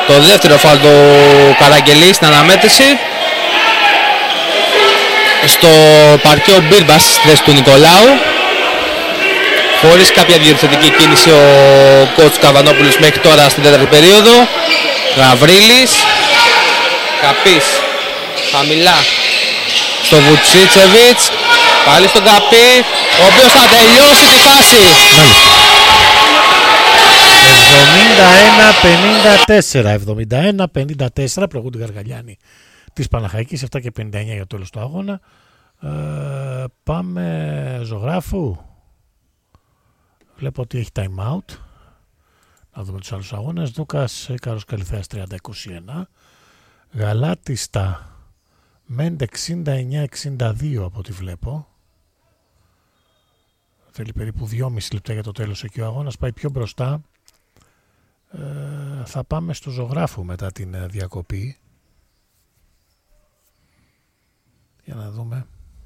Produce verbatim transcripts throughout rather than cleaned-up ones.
Το δεύτερο φάουλ του Καραγγελή στην αναμέτρηση. Στο παρκέ Μπίρμπας στη θέση του Νικολάου. Χωρίς κάποια διορθωτική κίνηση ο coach Καβανόπουλος μέχρι τώρα στην τέταρτη περίοδο. Γαβρίλης. Καπής. Χαμηλά. Στο Βουτσίτσεβιτς. Πάλι στον Καπή, ο οποίος θα τελειώσει τη φάση. εβδομήντα ένα πενήντα τέσσερα. εβδομήντα ένα πενήντα τέσσερα προηγούνται οι Γαργαλιάνοι της Παναχαϊκής. επτά και πενήντα εννιά για το τέλος του αγώνα. Ε, πάμε ζωγράφου. Βλέπω ότι έχει time out. Να δούμε τους άλλους αγώνες. Δούκας Ίκαρος Καλυθέας τριάντα είκοσι ένα. Γαλάτιστα Μέντ εξήντα εννιά εξήντα δύο από ό,τι βλέπω. Θέλει περίπου δυόμιση λεπτά για το τέλος εκεί ο αγώνας. Πάει πιο μπροστά. Ε, θα πάμε στο ζωγράφου μετά την ε, διακοπή. Για να δούμε.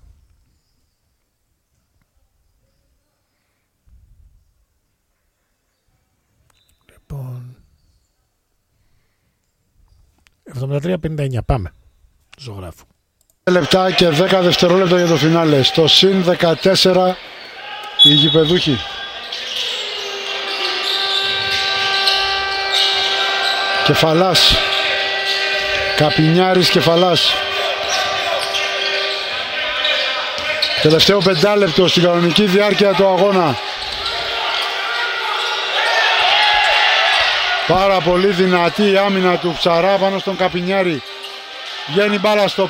Λοιπόν. εβδομήντα τρία πενήντα εννιά. Πάμε. Ζωγράφου. Λεπτά και δέκα δευτερόλεπτα για το φινάλε. Στο συν δεκατέσσερα οι γηπεδούχοι. Κεφαλάς. Καπινιάρης Κεφαλάς. Τελευταίο πεντάλεπτο στην κανονική διάρκεια του αγώνα. Πάρα πολύ δυνατή η άμυνα του Ψαρά πάνω στον Καπινιάρη. Βγαίνει μπάλα στο